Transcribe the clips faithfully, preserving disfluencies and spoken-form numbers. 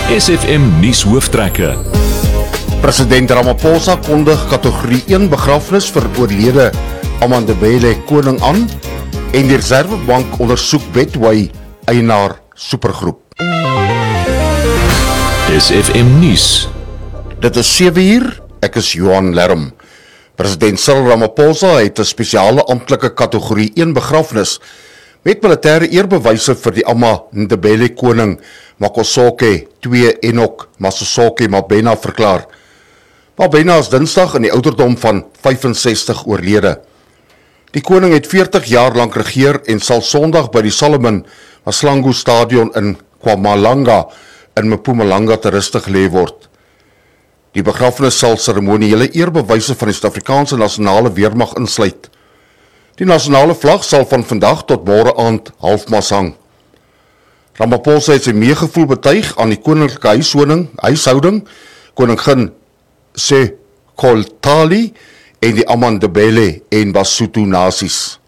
S F M nuus hooftrekke. President Ramaphosa kondig kategorie een begrafnis vir oorlede Amandebele Koning aan en die Reservebank ondersoek Betway eienaar Supergroep. S F M nuus. Dit is sewe uur, ek is Johan Lerm. President Cyril Ramaphosa het 'n spesiale amptelike kategorie een begrafnis met militêre eerbewyse vir die Amandebele Koning Makhosoke twee Enoch Masosoke Mabena verklaar. Mabena is Dinsdag in die ouderdom van vyf en sestig oorlede. Die koning het veertig jaar lank regeer en sal Sondag by die Solomon Maslangu Stadion in KwaMalanga in Mpumalanga te ruste gelê word. Die begrafnis sal seremoniële eerbewyse van die Suid-Afrikaanse nasionale weermag insluit. Die nasionale vlag sal van vandag tot môre aand halfmas hang. Ramaphosa het sy meegevoel betuig aan die koninklike huishouding, huishouding koningin Sekoltali en die Amandebele en Basotho nasies.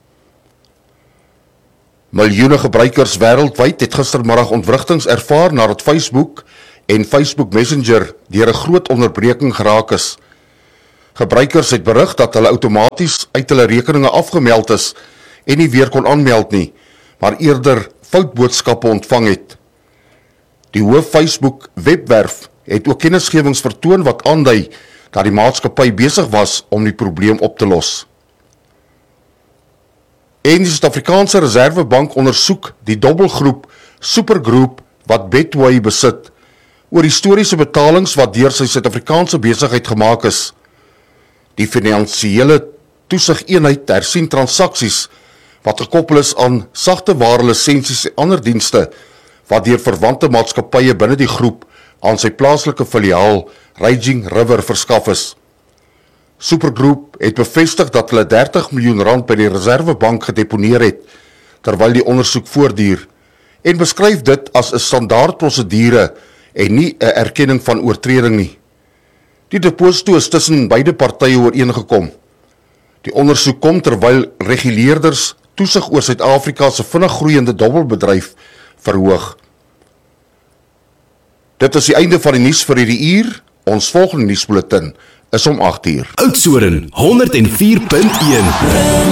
Miljoene gebruikers wêreldwyd het gistermiddag ontwrigtings ervaar nadat Facebook en Facebook Messenger deur 'n groot onderbreking geraak is. Gebruikers het berig dat hulle outomaties uit hulle rekeninge afgemeld is en nie weer kon aanmeld nie, maar eerder foutboodskappe ontvang het. Die hoof Facebook webwerf het ook kennisgewings vertoon wat aandui dat die maatskappy besig was om die probleem op te los. En die Suid-Afrikaanse Reservebank ondersoek die dobbelgroep Supergroep wat Betway besit oor historiese betalings wat deur sy Suid-Afrikaanse besigheid gemaak is. Die finansiële toesigeenheid hersien transaksies wat gekoppel is aan sagte ware lisensies en ander dienste wat deur verwante maatskappye binne die groep aan sy plaaslike filiaal Raging River verskaf is. Supergroep het bevestig dat hulle dertig miljoen rand by die Reservebank gedeponeer het, terwyl die ondersoek voortduur, en beskryf dit as 'n standaard prosedure en nie 'n erkenning van oortreding nie. Die deposito is tussen beide partye ooreengekom. Die ondersoek kom terwyl reguleerders toesig oor Suid-Afrika se vinnig groeiende dobbelbedryf verhoog. Dit is die einde van die nuus vir hierdie uur. Ons volgende nuusbulletin is om agt uur. Oudtshoorn honderd en vier punt een.